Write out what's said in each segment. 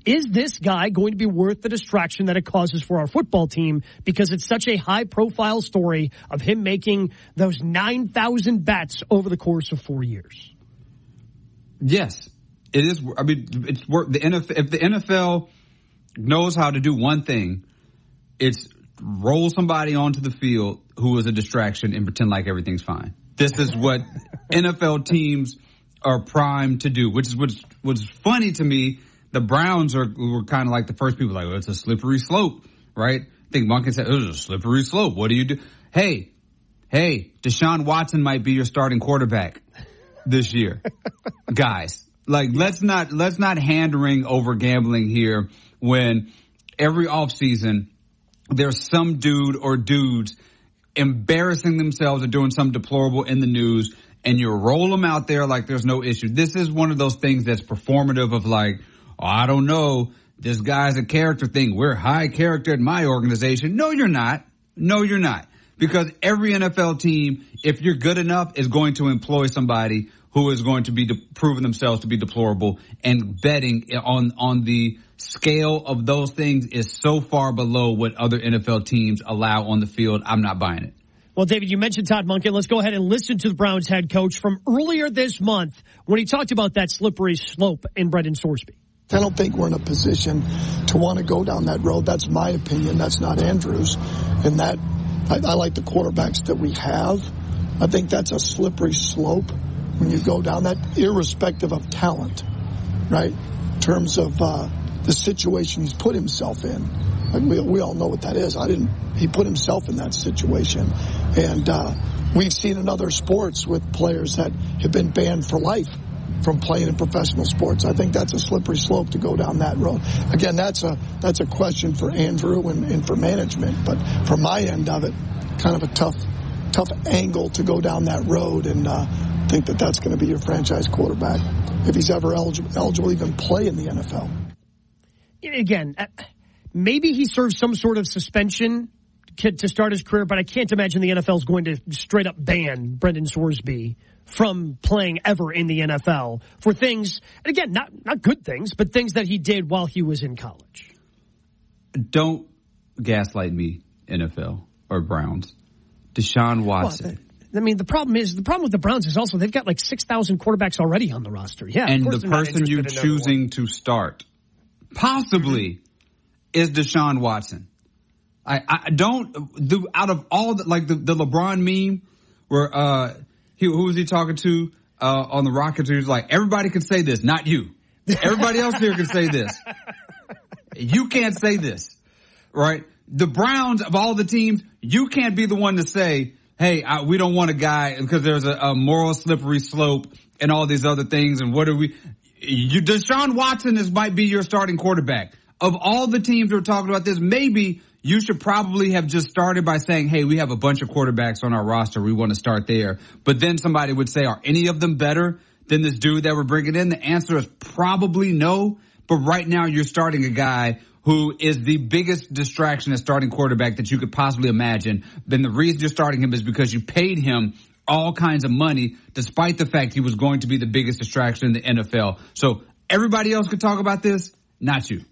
is this guy going to be worth the distraction that it causes for our football team? Because it's such a high-profile story of him making those 9,000 bets over the course of 4 years. Yes, it is. I mean, it's work. The NFL, if the NFL knows how to do one thing, it's roll somebody onto the field who is a distraction and pretend like everything's fine. This is what NFL teams are primed to do, which is what's funny to me. The Browns were kind of like the first people like, well, it's a slippery slope, right? I think Monken said, it was a slippery slope. What do you do? Hey, Deshaun Watson might be your starting quarterback this year. Guys, like, let's not hand-wring over gambling here when every offseason there's some dude or dudes embarrassing themselves or doing something deplorable in the news, and you roll them out there like there's no issue. This is one of those things that's performative of like, oh, I don't know, this guy's a character thing. We're high character at my organization. No, you're not. No, you're not. Because every NFL team, if you're good enough, is going to employ somebody who is going to be proving themselves to be deplorable, and betting on the scale of those things is so far below what other NFL teams allow on the field. I'm not buying it. Well, David, you mentioned Todd Monken. Let's go ahead and listen to the Browns head coach from earlier this month when he talked about that slippery slope in Brendan Sorsby. I don't think we're in a position to want to go down that road. That's my opinion. That's not Andrew's. And that I like the quarterbacks that we have. I think that's a slippery slope when you go down that, irrespective of talent, right? In terms of the situation he's put himself in. And we all know what that is. He put himself in that situation. And we've seen in other sports with players that have been banned for life from playing in professional sports. I think that's a slippery slope to go down that road. Again, that's a question for Andrew and for management. But from my end of it, kind of a tough angle to go down that road and think that that's going to be your franchise quarterback if he's ever eligible to even play in the NFL. Again, maybe he serves some sort of suspension to start his career, but I can't imagine the NFL is going to straight up ban Brendan Sorsby from playing ever in the NFL for things, and again, not good things, but things that he did while he was in college. Don't gaslight me, NFL or Browns. Deshaun Watson. Well, I mean, the problem with the Browns is also they've got like 6,000 quarterbacks already on the roster. Yeah, and the person you're choosing to start possibly is Deshaun Watson. I don't do out of all the, like the LeBron meme where who was he talking to on the Rockets? He was like, everybody can say this, not you. Everybody else here can say this. You can't say this, right? The Browns of all the teams, you can't be the one to say, hey, we don't want a guy because there's a moral slippery slope and all these other things. And what are we? Deshaun Watson might be your starting quarterback. Of all the teams who are talking about this, maybe you should probably have just started by saying, hey, we have a bunch of quarterbacks on our roster. We want to start there. But then somebody would say, are any of them better than this dude that we're bringing in? The answer is probably no. But right now you're starting a guy who is the biggest distraction at starting quarterback that you could possibly imagine. Then the reason you're starting him is because you paid him all kinds of money, despite the fact he was going to be the biggest distraction in the NFL. So everybody else could talk about this, not you.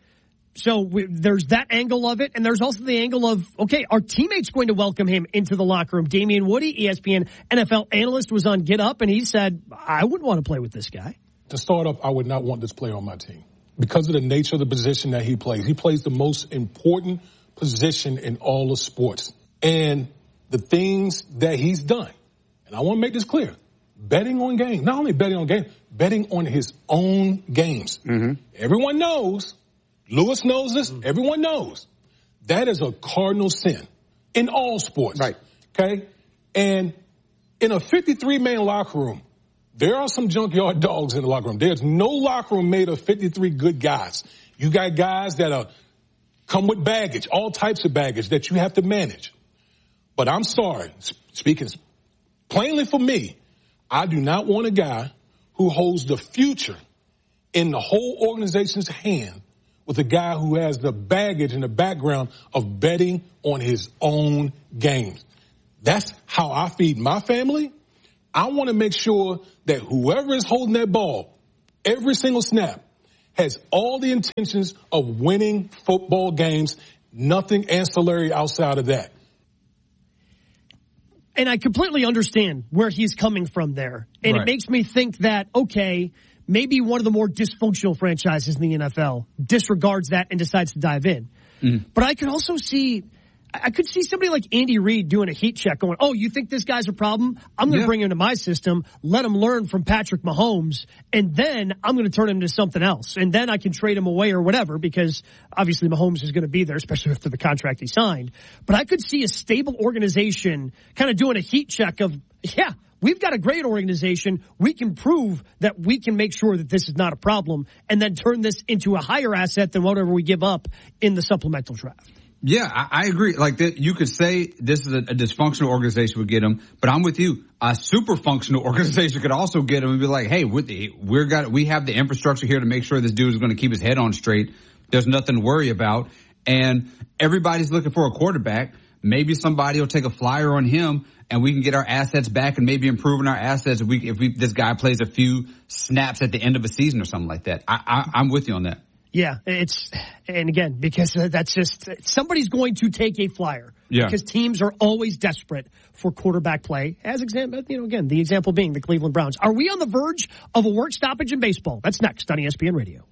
So there's that angle of it, and there's also the angle of, okay, our teammates going to welcome him into the locker room. Damian Woody, ESPN NFL analyst, was on Get Up, and he said, I wouldn't want to play with this guy. To start up, I would not want this player on my team because of the nature of the position that he plays. He plays the most important position in all of sports. And the things that he's done, and I want to make this clear, betting on games, not only betting on games, betting on his own games. Mm-hmm. Everyone knows. Lewis knows this. Mm-hmm. Everyone knows. That is a cardinal sin in all sports. Right. Okay? And in a 53-man locker room, there are some junkyard dogs in the locker room. There's no locker room made of 53 good guys. You got guys that come with baggage, all types of baggage that you have to manage. But I'm sorry, speaking plainly for me, I do not want a guy who holds the future in the whole organization's hand with a guy who has the baggage and the background of betting on his own games. That's how I feed my family. I want to make sure that whoever is holding that ball every single snap has all the intentions of winning football games, nothing ancillary outside of that. And I completely understand where he's coming from there. And It makes me think that, okay, maybe one of the more dysfunctional franchises in the NFL disregards that and decides to dive in. But I could also see somebody like Andy Reid doing a heat check going, oh, you think this guy's a problem? I'm going to bring him to my system, let him learn from Patrick Mahomes, and then I'm going to turn him into something else. And then I can trade him away or whatever, because obviously Mahomes is going to be there, especially after the contract he signed. But I could see a stable organization kind of doing a heat check of, we've got a great organization. We can prove that we can make sure that this is not a problem, and then turn this into a higher asset than whatever we give up in the supplemental draft. Yeah, I agree. Like that, you could say this is a dysfunctional organization would get him, but I'm with you. A super functional organization could also get him and be like, hey, we have the infrastructure here to make sure this dude is going to keep his head on straight. There's nothing to worry about. And everybody's looking for a quarterback. Maybe somebody will take a flyer on him and we can get our assets back and maybe improving our assets if this guy plays a few snaps at the end of a season or something like that. I'm with you on that. Yeah, and again, because that's just, somebody's going to take a flyer. Yeah. Because teams are always desperate for quarterback play. As again, the example being the Cleveland Browns. Are we on the verge of a work stoppage in baseball? That's next on ESPN Radio.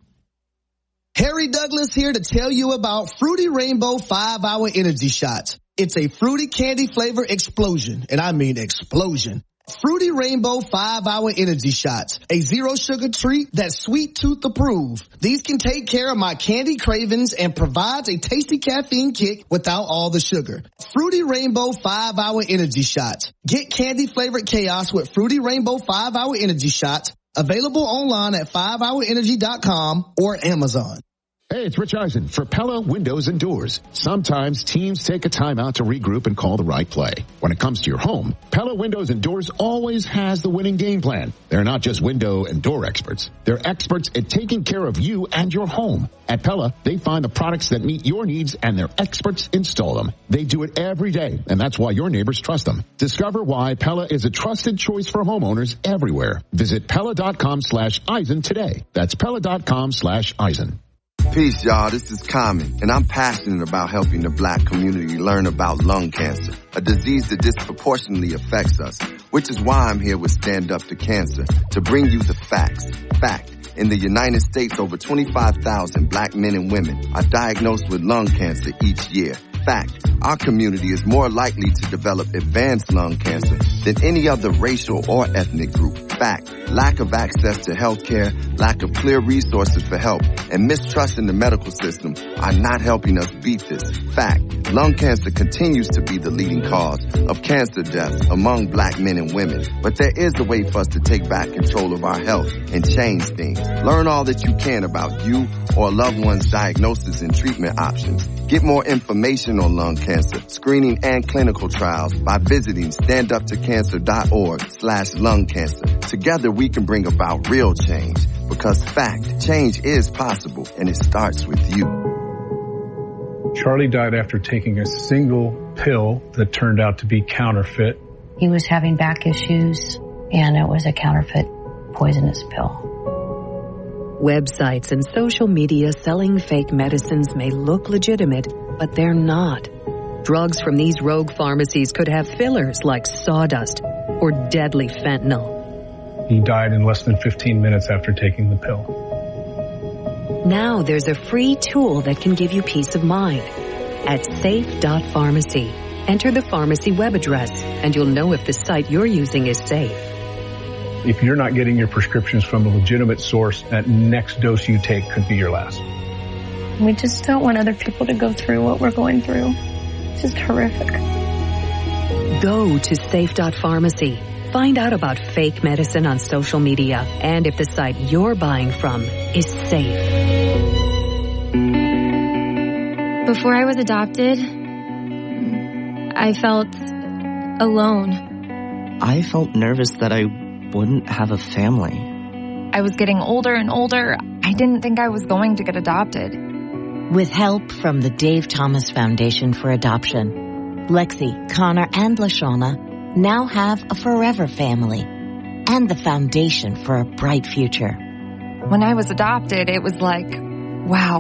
Harry Douglas here to tell you about Fruity Rainbow 5-Hour Energy Shots. It's a fruity candy flavor explosion, and I mean explosion. Fruity Rainbow 5-Hour Energy Shots, a zero sugar treat that's sweet tooth approved. These can take care of my candy cravings and provides a tasty caffeine kick without all the sugar. Fruity Rainbow 5-Hour Energy Shots. Get candy flavored chaos with Fruity Rainbow 5-Hour Energy Shots. Available online at 5hourenergy.com or Amazon. Hey, it's Rich Eisen for Pella Windows and Doors. Sometimes teams take a time out to regroup and call the right play. When it comes to your home, Pella Windows and Doors always has the winning game plan. They're not just window and door experts. They're experts at taking care of you and your home. At Pella, they find the products that meet your needs and their experts install them. They do it every day, and that's why your neighbors trust them. Discover why Pella is a trusted choice for homeowners everywhere. Visit Pella.com/Eisen today. That's Pella.com/Eisen. Peace, y'all. This is Common, and I'm passionate about helping the Black community learn about lung cancer, a disease that disproportionately affects us, which is why I'm here with Stand Up to Cancer, to bring you the facts. Fact, in the United States, over 25,000 Black men and women are diagnosed with lung cancer each year. Fact, our community is more likely to develop advanced lung cancer than any other racial or ethnic group. Fact, lack of access to health care, lack of clear resources for help, and mistrust in the medical system are not helping us beat this. Fact, lung cancer continues to be the leading cause of cancer deaths among Black men and women. But there is a way for us to take back control of our health and change things. Learn all that you can about you or a loved one's diagnosis and treatment options. Get more information on lung cancer, screening, and clinical trials by visiting standuptocancer.org/lung cancer. Together we can bring about real change, because fact, change is possible, and it starts with you. Charlie died after taking a single pill that turned out to be counterfeit. He was having back issues, and it was a counterfeit poisonous pill. Websites and social media selling fake medicines may look legitimate, but they're not. Drugs from these rogue pharmacies could have fillers like sawdust or deadly fentanyl. He died in less than 15 minutes after taking the pill. Now there's a free tool that can give you peace of mind. At safe.pharmacy, enter the pharmacy web address, and you'll know if the site you're using is safe. If you're not getting your prescriptions from a legitimate source, that next dose you take could be your last. We just don't want other people to go through what we're going through. It's just horrific. Go to safe.pharmacy. Find out about fake medicine on social media and if the site you're buying from is safe. Before I was adopted, I felt alone. I felt nervous that I wouldn't have a family. I was getting older and older. I didn't think I was going to get adopted. With help from the Dave Thomas Foundation for Adoption, Lexi, Connor, and LaShawna now have a forever family and the foundation for a bright future. When I was adopted, it was like, wow,